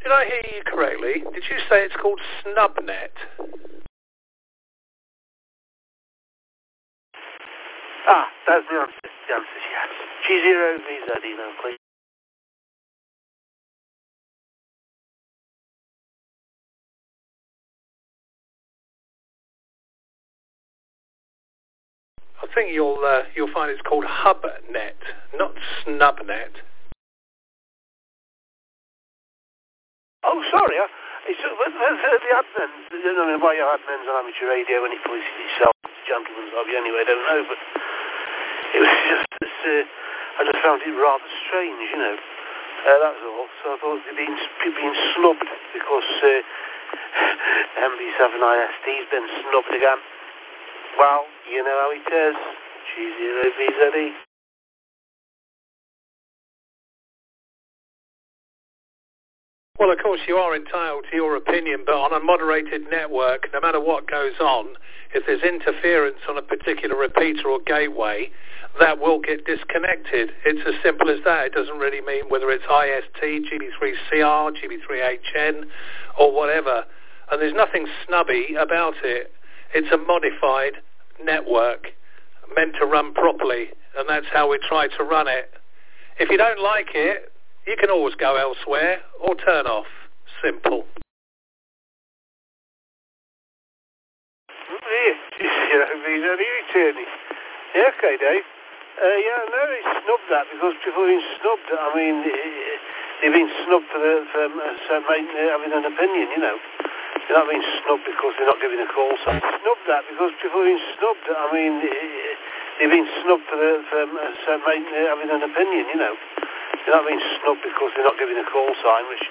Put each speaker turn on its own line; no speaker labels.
Did I hear you correctly? Did you say it's called Snubnet?
That's the answer. The answer is yes. G0VZ, now, please.
I think you'll find it's called Hubnet, not Snubnet.
Oh, sorry. It's the admin. I don't know why your admin's on amateur radio when he polices himself. It's a gentleman's hobby anyway, I don't know. But it was just, I just found it rather strange, you know. That's all. So I thought they'd been snubbed because MB7IST's been snubbed again. Well, you know how it is. G0VZE.
Well, of course, you are entitled to your opinion, but on a moderated network, no matter what goes on, if there's interference on a particular repeater or gateway, that will get disconnected. It's as simple as that. It doesn't really mean whether it's IST, GB3CR, GB3HN, or whatever. And there's nothing snubby about it. It's a modified network meant to run properly, and that's how we try to run it. If you don't like it, you can always go elsewhere or turn off. Simple.
Yeah, okay, Dave. Yeah, no, they snubbed that because people have been snubbed. I mean, they've been snubbed for having an opinion, you know. They're not being snubbed because they're not giving a call sign. Snubbed that because people have been snubbed. I mean, they've been snubbed for having an opinion, you know. They're not being snubbed because they're not giving a call sign, which